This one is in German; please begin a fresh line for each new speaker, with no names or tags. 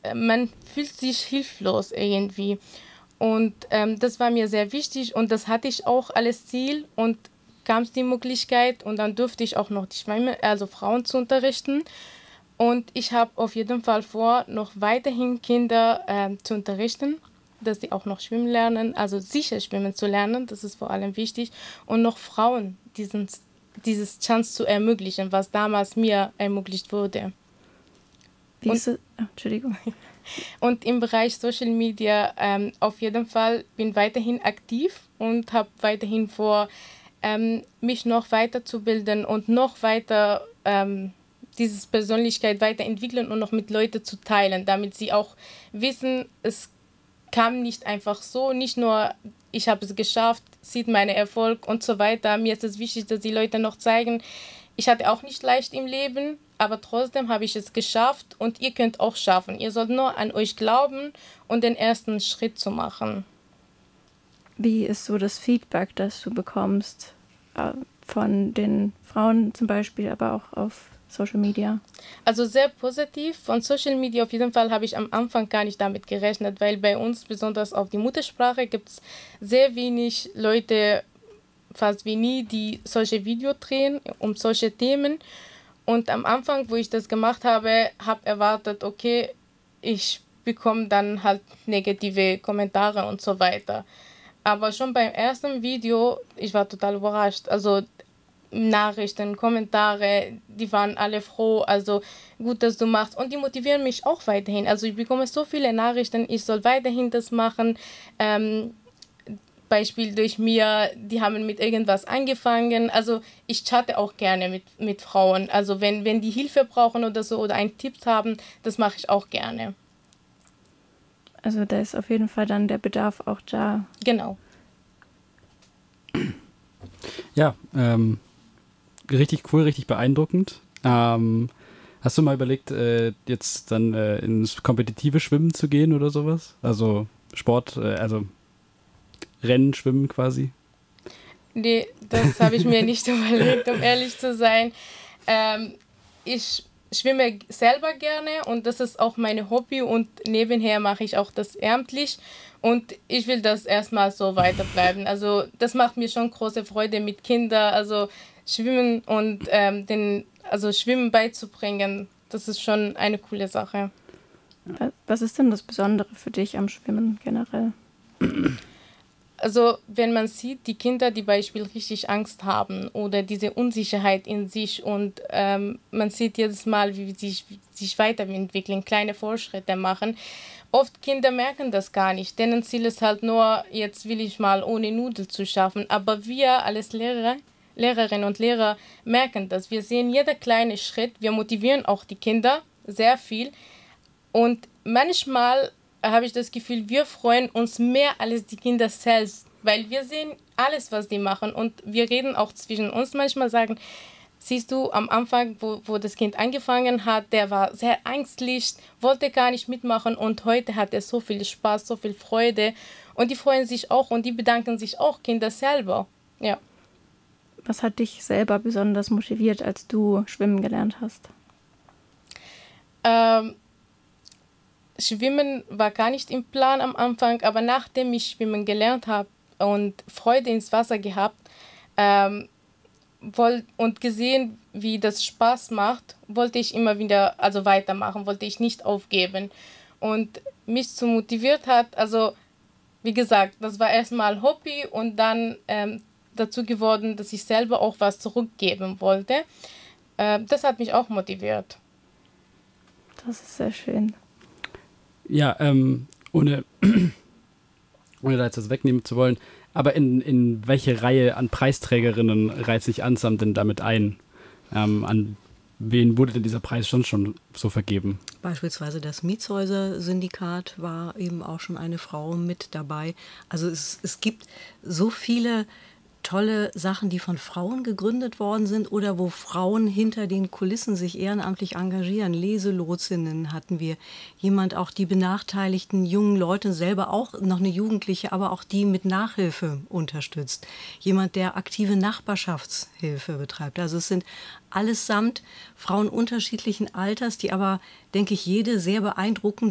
man fühlt sich hilflos irgendwie. Und das war mir sehr wichtig und das hatte ich auch als Ziel und kam es die Möglichkeit und dann durfte ich auch noch die Schwimmen, also Frauen zu unterrichten. Und ich habe auf jeden Fall vor, noch weiterhin Kinder zu unterrichten, dass sie auch noch schwimmen lernen, also sicher schwimmen zu lernen, das ist vor allem wichtig. Und noch Frauen dieses Chance zu ermöglichen, was damals mir ermöglicht wurde.
Wie ist es? Oh, Entschuldigung.
Und im Bereich Social Media auf jeden Fall bin weiterhin aktiv und habe weiterhin vor, mich noch weiterzubilden und noch weiter diese Persönlichkeit weiterentwickeln und noch mit Leuten zu teilen, damit sie auch wissen, es kam nicht einfach so, nicht nur ich habe es geschafft, sieht meinen Erfolg und so weiter. Mir ist es wichtig, dass die Leute noch zeigen, ich hatte auch nicht leicht im Leben, aber trotzdem habe ich es geschafft und ihr könnt auch schaffen. Ihr sollt nur an euch glauben und den ersten Schritt zu machen.
Wie ist so das Feedback, das du bekommst von den Frauen zum Beispiel, aber auch auf Social Media?
Also sehr positiv. Von Social Media auf jeden Fall habe ich am Anfang gar nicht damit gerechnet, weil bei uns, besonders auf die Muttersprache, gibt es sehr wenig Leute, fast wie nie, die solche Videos drehen um solche Themen. Und am Anfang, wo ich das gemacht habe, habe erwartet, okay, ich bekomme dann halt negative Kommentare und so weiter. Aber schon beim ersten Video, ich war total überrascht. Also Nachrichten, Kommentare, die waren alle froh, also gut, dass du machst. Und die motivieren mich auch weiterhin. Also ich bekomme so viele Nachrichten, ich soll weiterhin das machen. Beispiel durch mir, die haben mit irgendwas angefangen. Also ich chatte auch gerne mit Frauen. Also wenn die Hilfe brauchen oder so oder einen Tipp haben, das mache ich auch gerne.
Also da ist auf jeden Fall dann der Bedarf auch da.
Genau.
Ja, richtig cool, richtig beeindruckend. Hast du mal überlegt, jetzt dann ins kompetitive Schwimmen zu gehen oder sowas? Also Sport, also Rennen, Schwimmen quasi?
Nee, das habe ich mir nicht überlegt, um ehrlich zu sein. Ich schwimme selber gerne und das ist auch mein Hobby und nebenher mache ich auch das ehrenamtlich und ich will das erstmal so weiterbleiben. Also das macht mir schon große Freude mit Kindern, also Schwimmen und Schwimmen beizubringen, das ist schon eine coole Sache.
Was ist denn das Besondere für dich am Schwimmen generell?
Also wenn man sieht, die Kinder, die beispielsweise richtig Angst haben oder diese Unsicherheit in sich und man sieht jedes Mal, wie sie sich weiterentwickeln, kleine Fortschritte machen. Oft Kinder merken das gar nicht, deren Ziel ist halt nur, jetzt will ich mal ohne Nudel zu schaffen. Aber wir als Lehrerinnen und Lehrer merken das. Wir sehen jeden kleinen Schritt, wir motivieren auch die Kinder sehr viel und manchmal habe ich das Gefühl, wir freuen uns mehr als die Kinder selbst, weil wir sehen alles, was die machen und wir reden auch zwischen uns manchmal, sagen, siehst du, am Anfang, wo das Kind angefangen hat, der war sehr ängstlich, wollte gar nicht mitmachen und heute hat er so viel Spaß, so viel Freude und die freuen sich auch und die bedanken sich auch, Kinder selber. Ja.
Was hat dich selber besonders motiviert, als du schwimmen gelernt hast?
Schwimmen war gar nicht im Plan am Anfang, aber nachdem ich schwimmen gelernt habe und Freude ins Wasser gehabt und gesehen, wie das Spaß macht, wollte ich immer wieder weitermachen, wollte ich nicht aufgeben. Und mich so motiviert hat, also wie gesagt, das war erstmal Hobby und dann dazu geworden, dass ich selber auch was zurückgeben wollte. Das hat mich auch motiviert.
Das ist sehr schön.
Ja, ohne da jetzt das wegnehmen zu wollen, aber in welche Reihe an Preisträgerinnen reiht sich Ansam denn damit ein? An wen wurde denn dieser Preis schon so vergeben?
Beispielsweise das Mietshäuser-Syndikat war eben auch schon eine Frau mit dabei. Also es gibt so viele tolle Sachen, die von Frauen gegründet worden sind oder wo Frauen hinter den Kulissen sich ehrenamtlich engagieren. Leselotsinnen hatten wir. Jemand auch die benachteiligten jungen Leute, selber auch noch eine Jugendliche, aber auch die mit Nachhilfe unterstützt. Jemand, der aktive Nachbarschaftshilfe betreibt. Also es sind allesamt Frauen unterschiedlichen Alters, die aber, denke ich, jede sehr beeindruckend